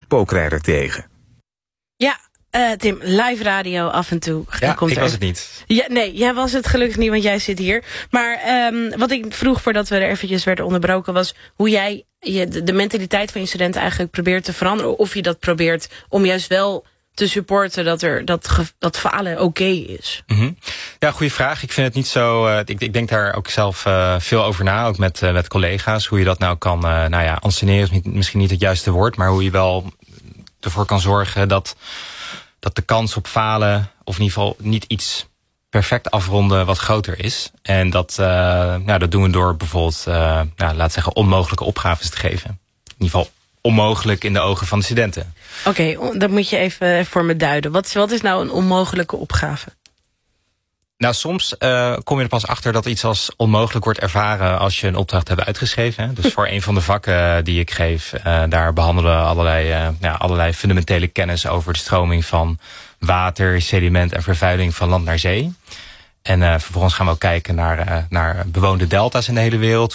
spookrijder tegen. Ja, Tim, live radio af en toe. Ja, ik was het niet. Ja, nee, jij was het gelukkig niet, want jij zit hier. Maar wat ik vroeg voordat we er eventjes werden onderbroken was hoe jij de mentaliteit van je studenten eigenlijk probeert te veranderen. Of je dat probeert om juist wel te supporten dat falen oké is. Mm-hmm. Ja, goede vraag. Ik vind het niet zo. Ik denk daar ook zelf veel over na, ook met collega's. Hoe je dat nou kan, anseneren is misschien niet het juiste woord, maar hoe je wel ervoor kan zorgen dat de kans op falen, of in ieder geval niet iets perfect afronden, wat groter is. En dat doen we door bijvoorbeeld, laten zeggen, onmogelijke opgaves te geven. In ieder geval onmogelijk in de ogen van de studenten. Oké, dat moet je even voor me duiden. Wat is nou een onmogelijke opgave? Nou, soms kom je er pas achter dat iets als onmogelijk wordt ervaren als je een opdracht hebt uitgeschreven. Hè. Dus voor een van de vakken die ik geef, daar behandelen we allerlei fundamentele kennis over de stroming van water, sediment en vervuiling van land naar zee. En vervolgens gaan we ook kijken naar bewoonde delta's in de hele wereld.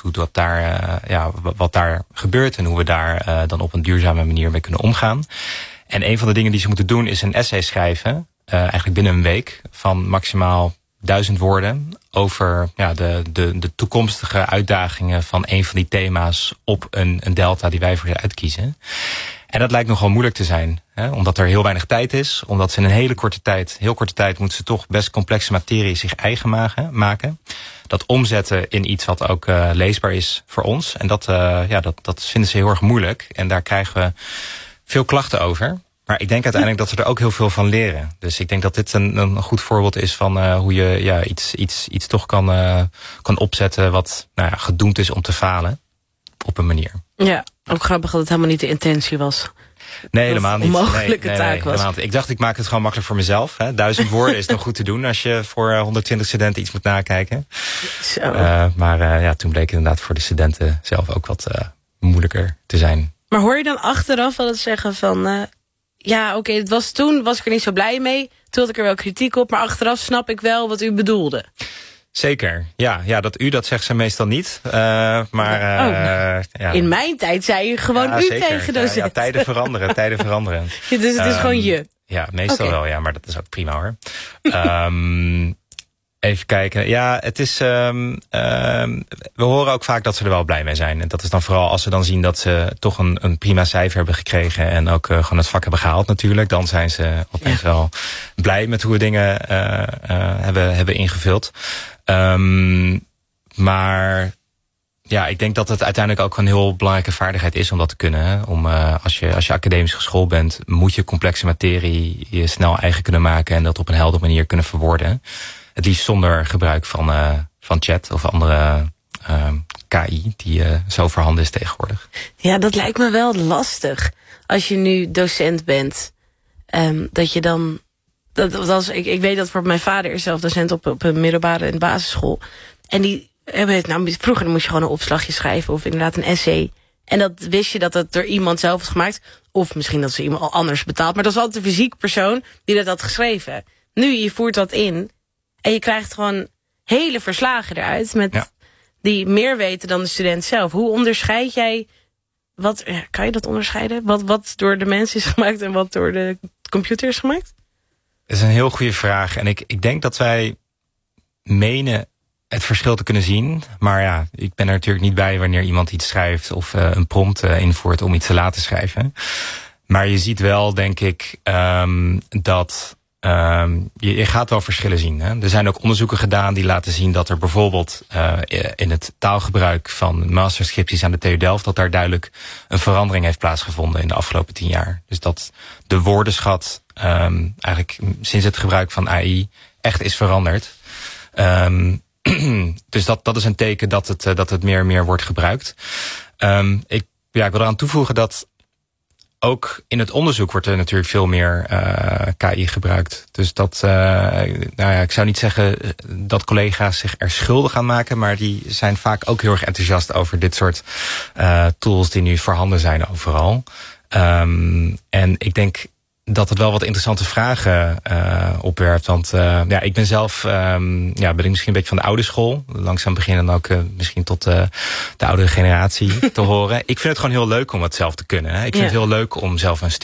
Wat daar gebeurt en hoe we daar dan op een duurzame manier mee kunnen omgaan. En een van de dingen die ze moeten doen is een essay schrijven. Eigenlijk binnen een week van maximaal 1000 woorden over de toekomstige uitdagingen van een van die thema's op een delta die wij voor ze uitkiezen. En dat lijkt nogal moeilijk te zijn, hè, omdat er heel weinig tijd is. Omdat ze in een heel korte tijd moeten ze toch best complexe materie zich eigen maken. Dat omzetten in iets wat ook leesbaar is voor ons. En dat vinden ze heel erg moeilijk. En daar krijgen we veel klachten over. Maar ik denk uiteindelijk dat we er ook heel veel van leren. Dus ik denk dat dit een goed voorbeeld is van hoe je iets toch kan opzetten wat gedoemd is om te falen op een manier. Ja, ook grappig dat het helemaal niet de intentie was. Nee, helemaal niet. Een onmogelijke taak was. Helemaal niet. Ik dacht, ik maak het gewoon makkelijk voor mezelf. Hè. 1000 woorden is nog goed te doen als je voor 120 studenten iets moet nakijken. Zo. Maar toen bleek het inderdaad voor de studenten zelf ook wat moeilijker te zijn. Maar hoor je dan achteraf wel het zeggen van toen was ik er niet zo blij mee. Toen had ik er wel kritiek op, maar achteraf snap ik wel wat u bedoelde. Zeker, ja, dat zegt ze meestal niet. In mijn tijd zei je gewoon u zeker. tegen docent. Ja, tijden veranderen. Dus het is gewoon je? Ja, meestal wel, ja, maar dat is ook prima hoor. Even kijken. Ja, het is. We horen ook vaak dat ze er wel blij mee zijn. En dat is dan vooral als ze dan zien dat ze toch een prima cijfer hebben gekregen. En ook gewoon het vak hebben gehaald natuurlijk. Dan zijn ze opeens wel blij met hoe we dingen hebben ingevuld. Maar ja, ik denk dat het uiteindelijk ook een heel belangrijke vaardigheid is om dat te kunnen. Hè? Als je academisch geschoold bent, moet je complexe materie je snel eigen kunnen maken. En dat op een heldere manier kunnen verwoorden. Het liefst zonder gebruik van chat of andere KI die zo voorhanden is tegenwoordig. Ja, dat lijkt me wel lastig. Als je nu docent bent, dat je dan... Ik weet dat voor mijn vader is zelf docent op een middelbare en basisschool. En die hebben het, vroeger moest je gewoon een opslagje schrijven of inderdaad een essay. En dat wist je dat het door iemand zelf was gemaakt. Of misschien dat ze iemand anders betaalt. Maar dat was altijd een fysiek persoon die dat had geschreven. Nu, je voert dat in en je krijgt gewoon hele verslagen eruit met die meer weten dan de student zelf. Hoe onderscheid jij, kan je dat onderscheiden? Wat door de mens is gemaakt en wat door de computer is gemaakt? Dat is een heel goede vraag. En ik denk dat wij menen het verschil te kunnen zien. Maar ja, ik ben er natuurlijk niet bij wanneer iemand iets schrijft of een prompt invoert om iets te laten schrijven. Maar je ziet wel, denk ik, dat je gaat wel verschillen zien. Hè? Er zijn ook onderzoeken gedaan die laten zien dat er bijvoorbeeld in het taalgebruik van masterscripties aan de TU Delft, dat daar duidelijk een verandering heeft plaatsgevonden in de afgelopen 10 jaar. Dus dat de woordenschat eigenlijk sinds het gebruik van AI echt is veranderd. Dus dat is een teken dat het meer en meer wordt gebruikt. Ik wil eraan toevoegen dat ook in het onderzoek wordt er natuurlijk veel meer KI gebruikt. Dus dat, ik zou niet zeggen dat collega's zich er schuldig aan maken, maar die zijn vaak ook heel erg enthousiast over dit soort tools die nu voorhanden zijn overal. En ik denk dat het wel wat interessante vragen opwerpt. Want ik ben zelf ben ik misschien een beetje van de oude school. Langzaam beginnen dan ook misschien tot de oudere generatie te horen. Ik vind het gewoon heel leuk om het zelf te kunnen. Hè. Ik vind het heel leuk om zelf een